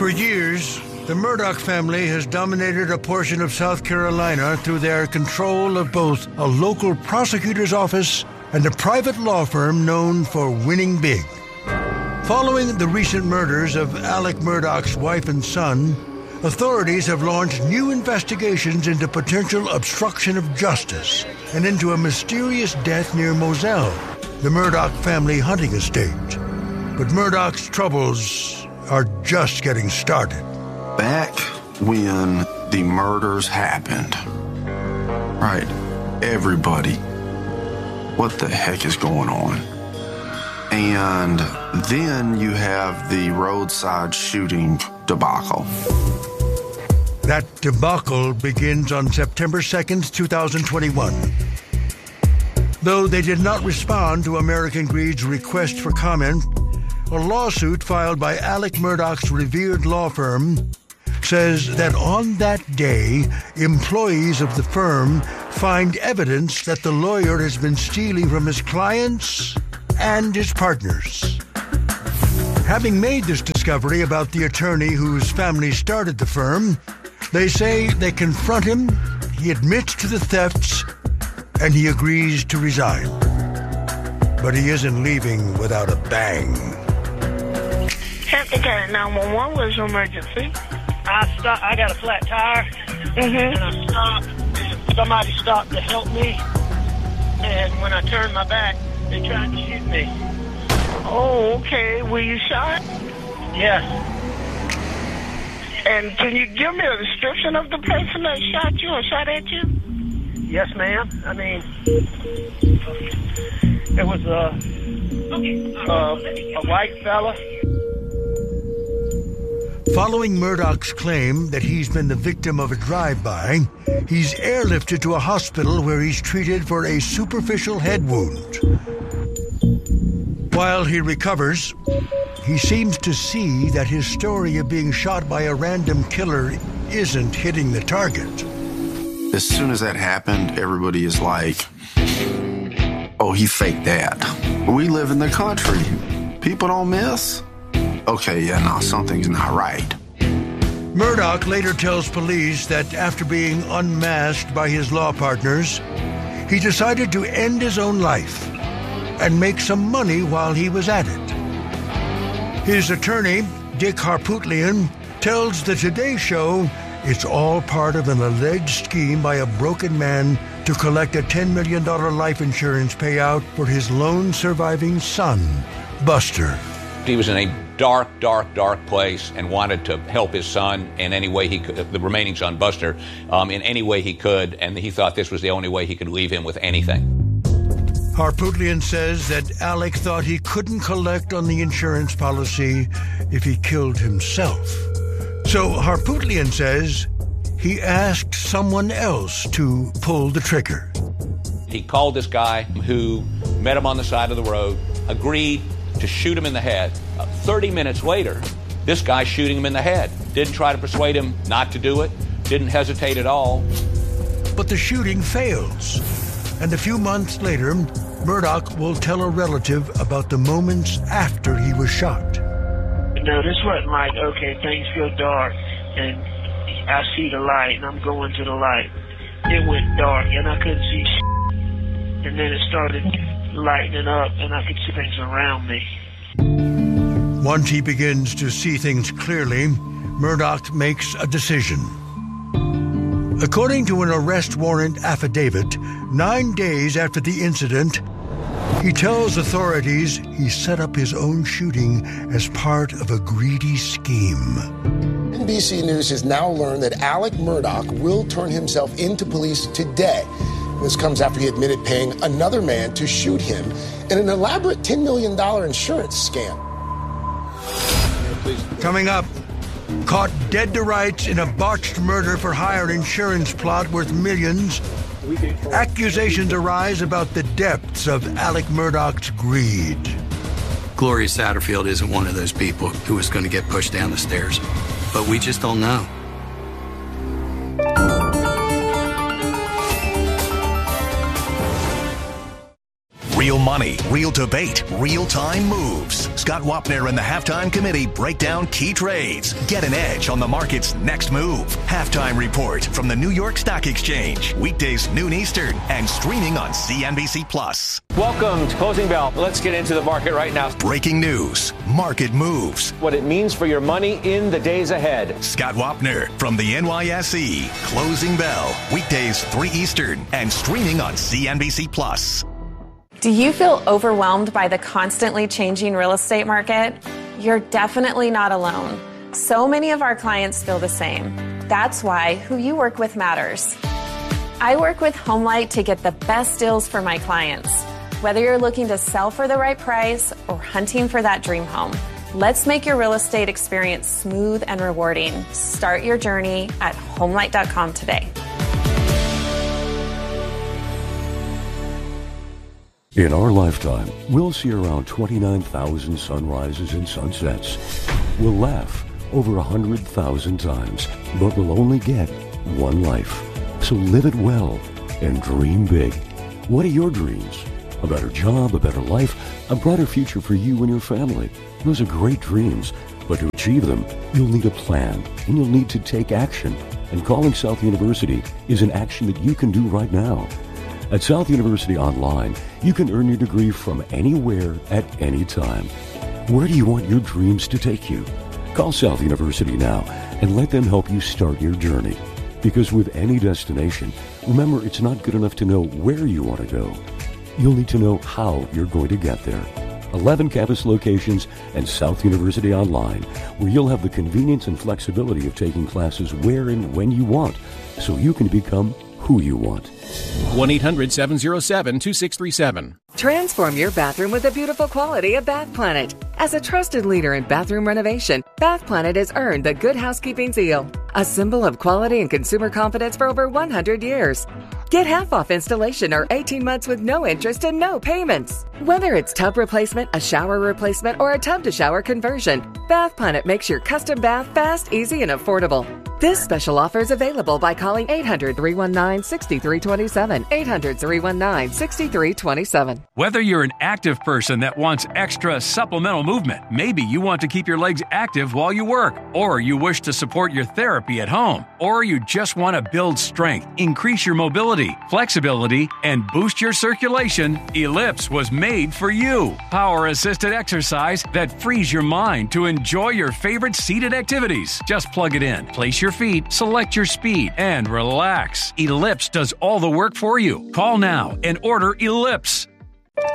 For years, the Murdaugh family has dominated a portion of South Carolina through their control of both a local prosecutor's office and a private law firm known for winning big. Following the recent murders of Alec Murdaugh's wife and son, authorities have launched new investigations into potential obstruction of justice and into a mysterious death near Moselle, the Murdaugh family hunting estate. But Murdaugh's troubles are just getting started. Back when the murders happened, right, everybody, what the heck is going on? And then you have the roadside shooting debacle. That debacle begins on September 2nd, 2021. Though they did not respond to American Greed's request for comment, a lawsuit filed by Alec Murdaugh's revered law firm says that on that day, employees of the firm find evidence that the lawyer has been stealing from his clients and his partners. Having made this discovery about the attorney whose family started the firm, they say they confront him, he admits to the thefts, and he agrees to resign. But he isn't leaving without a bang. Hampton County 911 was an emergency. I got a flat tire, and I stopped, and somebody stopped to help me, and when I turned my back, they tried to shoot me. Oh, okay. Were you shot? Yes. And can you give me a description of the person that shot you or shot at you? Yes, ma'am. I mean, it was a white fella. Following Murdaugh's claim that he's been the victim of a drive-by, he's airlifted to a hospital where he's treated for a superficial head wound. While he recovers, he seems to see that his story of being shot by a random killer isn't hitting the target. As soon as that happened, everybody is like, oh, he faked that. We live in the country. People don't miss. Okay, yeah, no, something's not right. Murdaugh later tells police that after being unmasked by his law partners, he decided to end his own life and make some money while he was at it. His attorney, Dick Harpootlian, tells the Today Show it's all part of an alleged scheme by a broken man to collect a $10 million life insurance payout for his lone surviving son, Buster. He was in a dark place and wanted to help his son in any way he could, the remaining son, Buster, in any way he could, and he thought this was the only way he could leave him with anything. Harpootlian says that Alec thought he couldn't collect on the insurance policy if he killed himself. So Harpootlian says he asked someone else to pull the trigger. He called this guy who met him on the side of the road, agreed to shoot him in the head. 30 minutes later, this guy shooting him in the head. Didn't try to persuade him not to do it, didn't hesitate at all. But the shooting fails. And a few months later, Murdaugh will tell a relative about the moments after he was shot. No, this wasn't like, okay, things feel dark, and I see the light, and I'm going to the light. It went dark, and I couldn't see shit. And then it started lightening up, and I could see things around me. Once he begins to see things clearly, Murdaugh makes a decision. According to an arrest warrant affidavit, 9 days after the incident, he tells authorities he set up his own shooting as part of a greedy scheme. NBC News has now learned that Alec Murdaugh will turn himself into police today. This comes after he admitted paying another man to shoot him in an elaborate $10 million insurance scam. Coming up, caught dead to rights in a botched murder-for-hire insurance plot worth millions, accusations arise about the depths of Alec Murdaugh's greed. Gloria Satterfield isn't one of those people who is going to get pushed down the stairs. But we just don't know. Real money, real debate, real-time moves. Scott Wapner and the Halftime Committee break down key trades. Get an edge on the market's next move. Halftime Report from the New York Stock Exchange. Weekdays noon Eastern and streaming on CNBC Plus. Welcome to Closing Bell. Let's get into the market right now. Breaking news, market moves. What it means for your money in the days ahead. Scott Wapner from the NYSE. Closing Bell. Weekdays 3 Eastern and streaming on CNBC Plus. Do you feel overwhelmed by the constantly changing real estate market? You're definitely not alone. So many of our clients feel the same. That's why who you work with matters. I work with HomeLight to get the best deals for my clients. Whether you're looking to sell for the right price or hunting for that dream home, let's make your real estate experience smooth and rewarding. Start your journey at HomeLight.com today. In our lifetime, we'll see around 29,000 sunrises and sunsets. We'll laugh over 100,000 times, but we'll only get one life. So live it well and dream big. What are your dreams? A better job, a better life, a brighter future for you and your family. Those are great dreams, but to achieve them, you'll need a plan and you'll need to take action. And calling South University is an action that you can do right now. At South University Online, you can earn your degree from anywhere at any time. Where do you want your dreams to take you? Call South University now and let them help you start your journey. Because with any destination, remember it's not good enough to know where you want to go. You'll need to know how you're going to get there. 11 campus locations and South University Online, where you'll have the convenience and flexibility of taking classes where and when you want, so you can become who you want. 1-800-707-2637. Transform your bathroom with the beautiful quality of Bath Planet. As a trusted leader in bathroom renovation, Bath Planet has earned the Good Housekeeping seal, a symbol of quality and consumer confidence for over 100 years. Get half off installation or 18 months with no interest and no payments. Whether it's tub replacement, a shower replacement, or a tub-to-shower conversion, Bath Planet makes your custom bath fast, easy, and affordable. This special offer is available by calling 800-319-6327, 800-319-6327. Whether you're an active person that wants extra supplemental movement, maybe you want to keep your legs active while you work, or you wish to support your therapy at home, or you just want to build strength, increase your mobility, flexibility, and boost your circulation, Ellipse was made for you. Power-assisted exercise that frees your mind to enjoy your favorite seated activities. Just plug it in, place your feet, select your speed, and relax. Ellipse does all the work for you. Call now and order Ellipse.